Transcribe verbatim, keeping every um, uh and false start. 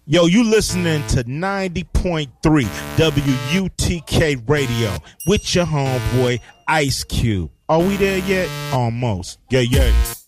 Yo, you listening to ninety point three W U T K Radio with your homeboy Ice Cube. Are we there yet? Almost. Yeah, yeah.